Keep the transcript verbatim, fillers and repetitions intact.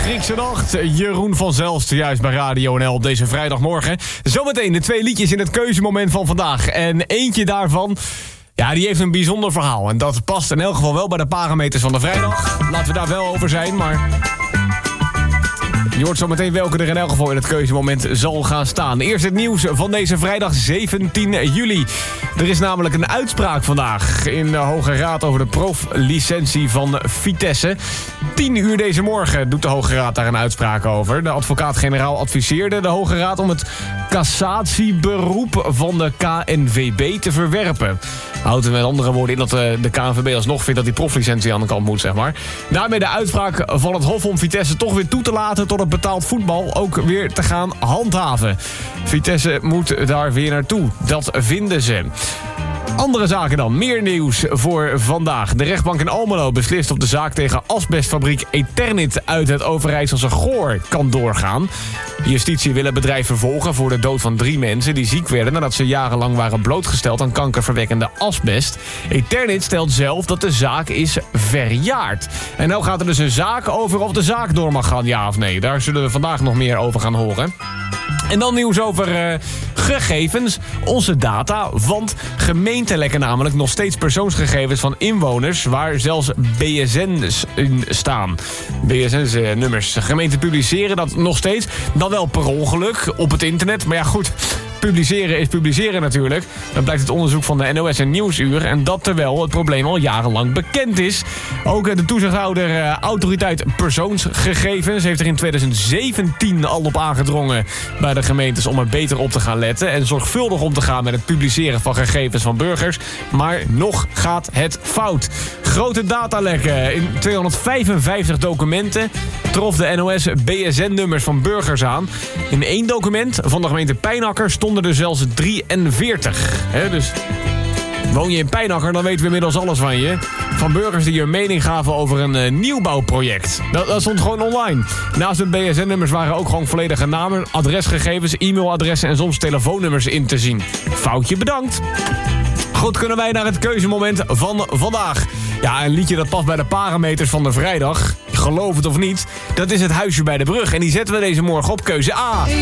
Griekse nacht. Jeroen van Zelst, juist bij Radio N L op deze vrijdagmorgen. Zometeen de twee liedjes in het keuzemoment van vandaag. En eentje daarvan, ja, die heeft een bijzonder verhaal. En dat past in elk geval wel bij de parameters van de vrijdag. Laten we daar wel over zijn, maar je hoort zometeen welke er in elk geval in het keuzemoment zal gaan staan. Eerst het nieuws van deze vrijdag zeventien juli. Er is namelijk een uitspraak vandaag in de Hoge Raad over de proflicentie van Vitesse. tien uur deze morgen doet de Hoge Raad daar een uitspraak over. De advocaat-generaal adviseerde de Hoge Raad om het cassatieberoep van de K N V B te verwerpen. Houdt met andere woorden in dat de K N V B alsnog vindt dat die proflicentie aan de kant moet, zeg maar. Daarmee de uitspraak van het Hof om Vitesse toch weer toe te laten tot het betaald voetbal ook weer te gaan handhaven. Vitesse moet daar weer naartoe. Dat vinden ze. Andere zaken dan. Meer nieuws voor vandaag. De rechtbank in Almelo beslist of de zaak tegen asbestfabriek Eternit uit het Overijsselse Goor kan doorgaan. Justitie wil het bedrijf vervolgen voor de dood van drie mensen die ziek werden nadat ze jarenlang waren blootgesteld aan kankerverwekkende asbest. Eternit stelt zelf dat de zaak is verjaard. En nou gaat er dus een zaak over of de zaak door mag gaan, ja of nee. Daar zullen we vandaag nog meer over gaan horen. En dan nieuws over uh, gegevens, onze data. Want gemeenten lekken namelijk nog steeds persoonsgegevens van inwoners waar zelfs B S N's in staan. B S N-nummers. Gemeenten publiceren dat nog steeds. Dan wel per ongeluk op het internet. Maar ja, goed. Publiceren is publiceren natuurlijk. Dat blijkt het onderzoek van de N O S en Nieuwsuur. En dat terwijl het probleem al jarenlang bekend is. Ook de toezichthouder uh, Autoriteit Persoonsgegevens heeft er in twintig zeventien al op aangedrongen bij de gemeentes om er beter op te gaan letten en zorgvuldig om te gaan met het publiceren van gegevens van burgers. Maar nog gaat het fout. Grote datalekken. In tweehonderdvijfenvijftig documenten trof de N O S B S N-nummers van burgers aan. In één document van de gemeente Pijnacker stonden er zelfs drieënveertig. He, dus woon je in Pijnacker, dan weten we inmiddels alles van je. Van burgers die hun mening gaven over een uh, nieuwbouwproject. Dat, dat stond gewoon online. Naast de B S N-nummers waren ook gewoon volledige namen, adresgegevens, e-mailadressen en soms telefoonnummers in te zien. Foutje bedankt. Goed, kunnen wij naar het keuzemoment van vandaag. Ja, een liedje dat past bij de parameters van de vrijdag. Geloof het of niet, dat is Het Huisje bij de Brug. En die zetten we deze morgen op keuze A.